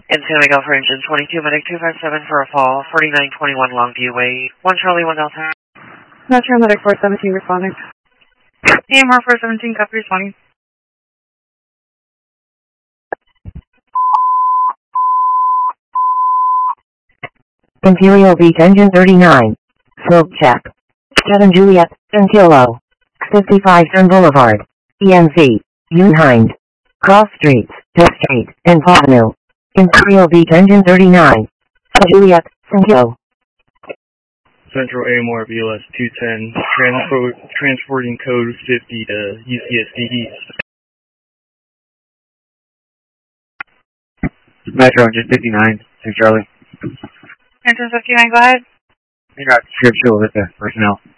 And San Miguel for engine 22, medic 257 for a fall, 4921 Longview Way, 1 Charlie 1 Delta. Metro medic 417 responding. AMR 417, copy responding. Imperial Beach engine 39. Slope check. 7 Juliet, 10 Kilo. 55 Sun Boulevard. ENZ. Unhind. Cross Streets, Test Street, and Pavanue. Imperial Beach engine 39. Juliet, 10 Kilo. Central AMR BLS 210, transporting code 50 to UCSD East. Metro engine 59, St. Charlie. Engine 59, go ahead. You got script with the personnel.